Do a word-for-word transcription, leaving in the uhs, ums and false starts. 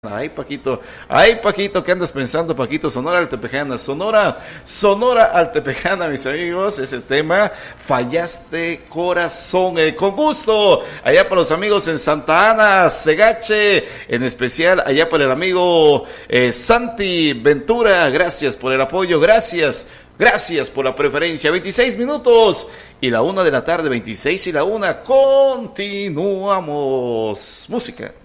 Ay, Paquito, ay, Paquito, ¿qué andas pensando, Paquito? Sonora Altepejana, Sonora, Sonora Altepejana, mis amigos, es el tema, fallaste corazón, eh, con gusto, allá para los amigos en Santa Ana, Segache, en especial allá para el amigo eh, Santi Ventura, gracias por el apoyo, gracias, gracias por la preferencia, veintiséis minutos y la una de la tarde, veintiséis y la una, continuamos, música.